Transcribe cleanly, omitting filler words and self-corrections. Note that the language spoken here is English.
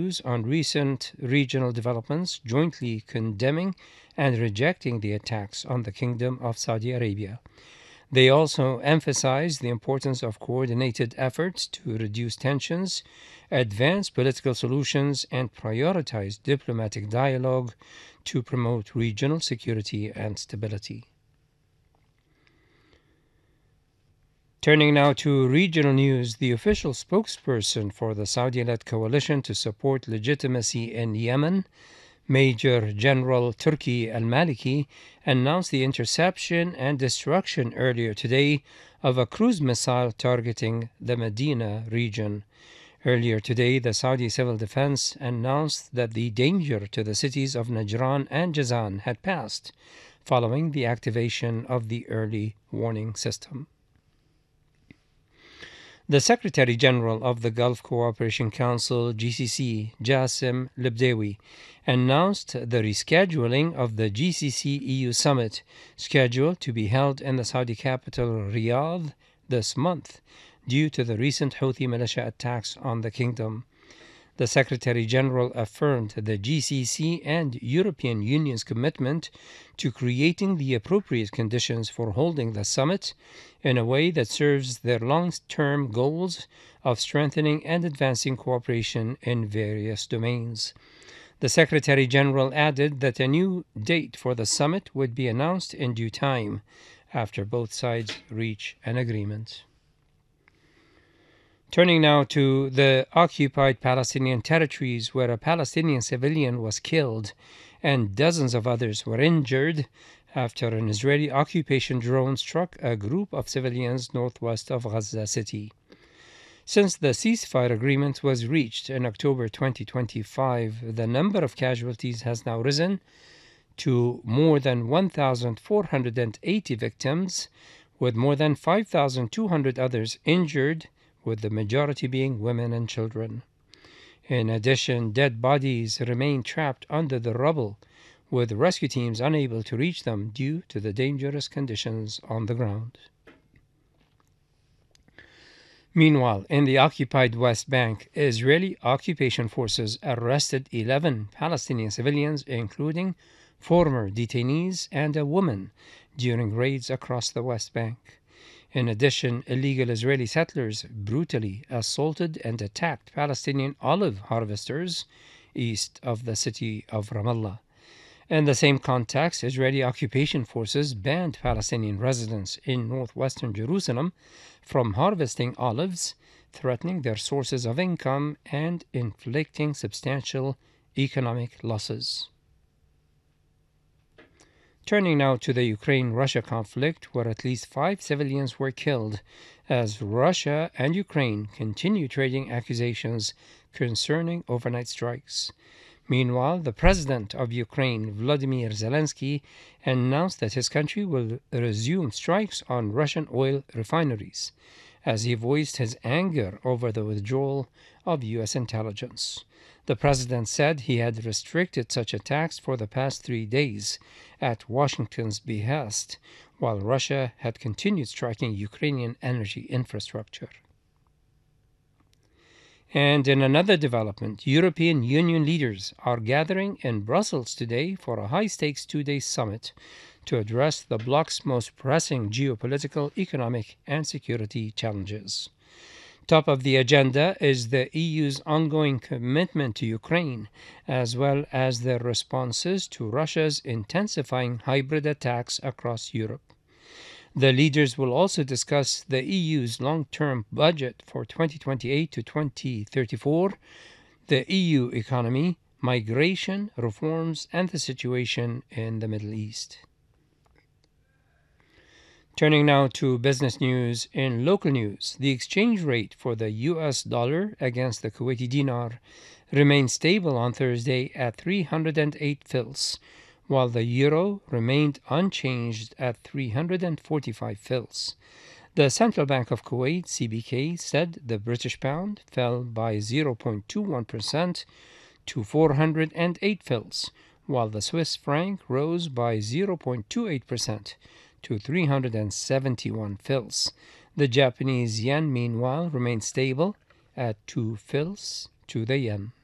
views on recent regional developments, jointly condemning and rejecting the attacks on the Kingdom of Saudi Arabia. They also emphasized the importance of coordinated efforts to reduce tensions, advance political solutions, and prioritize diplomatic dialogue to promote regional security and stability. Turning now to regional news, the official spokesperson for the Saudi-led coalition to support legitimacy in Yemen, Major General Turki al-Maliki, announced the interception and destruction earlier today of a cruise missile targeting the Medina region. Earlier today, the Saudi Civil Defense announced that the danger to the cities of Najran and Jazan had passed, following the activation of the early warning system. The Secretary General of the Gulf Cooperation Council, GCC, Jassim Lebdewi, announced the rescheduling of the GCC-EU summit, scheduled to be held in the Saudi capital Riyadh this month, due to the recent Houthi militia attacks on the kingdom. The Secretary General affirmed the GCC and European Union's commitment to creating the appropriate conditions for holding the summit in a way that serves their long-term goals of strengthening and advancing cooperation in various domains. The Secretary General added that a new date for the summit would be announced in due time after both sides reach an agreement. Turning now to the occupied Palestinian territories, where a Palestinian civilian was killed and dozens of others were injured after an Israeli occupation drone struck a group of civilians northwest of Gaza City. Since the ceasefire agreement was reached in October 2025, the number of casualties has now risen to more than 1,480 victims, with more than 5,200 others injured, with the majority being women and children. In addition, dead bodies remain trapped under the rubble, with rescue teams unable to reach them due to the dangerous conditions on the ground. Meanwhile, in the occupied West Bank, Israeli occupation forces arrested 11 Palestinian civilians, including former detainees and a woman, during raids across the West Bank. In addition, illegal Israeli settlers brutally assaulted and attacked Palestinian olive harvesters east of the city of Ramallah. In the same context, Israeli occupation forces banned Palestinian residents in northwestern Jerusalem from harvesting olives, threatening their sources of income and inflicting substantial economic losses. Turning now to the Ukraine-Russia conflict, where at least 5 civilians were killed as Russia and Ukraine continue trading accusations concerning overnight strikes. Meanwhile, the president of Ukraine, Volodymyr Zelensky, announced that his country will resume strikes on Russian oil refineries, as he voiced his anger over the withdrawal of U.S. intelligence. The president said he had restricted such attacks for the past 3 days at Washington's behest, while Russia had continued striking Ukrainian energy infrastructure. And in another development, European Union leaders are gathering in Brussels today for a high-stakes 2-day summit to address the bloc's most pressing geopolitical, economic, and security challenges. Top of the agenda is the EU's ongoing commitment to Ukraine, as well as their responses to Russia's intensifying hybrid attacks across Europe. The leaders will also discuss the EU's long-term budget for 2028 to 2034, the EU economy, migration, reforms, and the situation in the Middle East. Turning now to business news. In local news, the exchange rate for the US dollar against the Kuwaiti dinar remained stable on Thursday at 308 fils, while the euro remained unchanged at 345 fils. The Central Bank of Kuwait, CBK, said the British pound fell by 0.21% to 408 fils, while the Swiss franc rose by 0.28% to 371 fils. The Japanese yen, meanwhile, remained stable at 2 fils to the yen.